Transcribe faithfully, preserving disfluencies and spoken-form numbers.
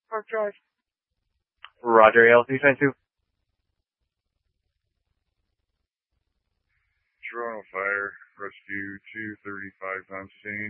Park Drive. Roger, A L C sign two. Toronto Fire, rescue two thirty-five Mountain.